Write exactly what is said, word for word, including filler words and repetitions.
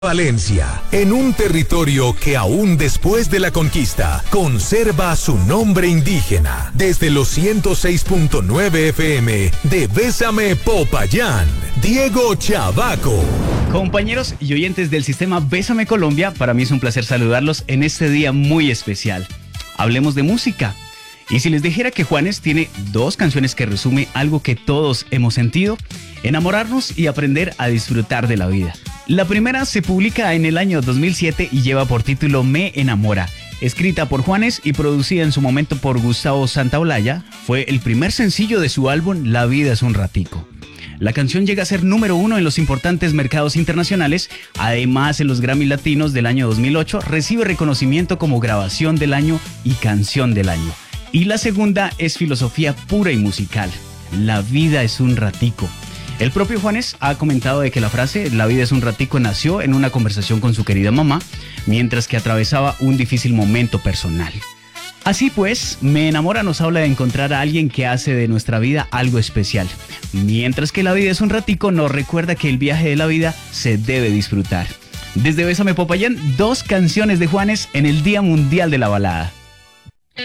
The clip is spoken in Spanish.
Valencia, en un territorio que aún después de la conquista conserva su nombre indígena, desde los ciento seis punto nueve F M de Bésame Popayán, Diego Chavaco. Compañeros y oyentes del sistema Bésame Colombia, para mí es un placer saludarlos en este día muy especial. Hablemos de música. Y si les dijera que Juanes tiene dos canciones que resume algo que todos hemos sentido, enamorarnos y aprender a disfrutar de la vida. La primera se publica en el año dos mil siete y lleva por título Me Enamora. Escrita por Juanes y producida en su momento por Gustavo Santaolalla, fue el primer sencillo de su álbum La Vida es un Ratico. La canción llega a ser número uno en los importantes mercados internacionales. Además, en los Grammy Latinos del año dos mil ocho recibe reconocimiento como Grabación del Año y Canción del Año. Y la segunda es filosofía pura y musical. La vida es un ratico. El propio Juanes ha comentado de que la frase "la vida es un ratico" nació en una conversación con su querida mamá, mientras que atravesaba un difícil momento personal. Así pues, Me Enamora nos habla de encontrar a alguien que hace de nuestra vida algo especial, mientras que La Vida es un Ratico nos recuerda que el viaje de la vida se debe disfrutar. Desde Bésame Popayán, dos canciones de Juanes en el Día Mundial de la Balada.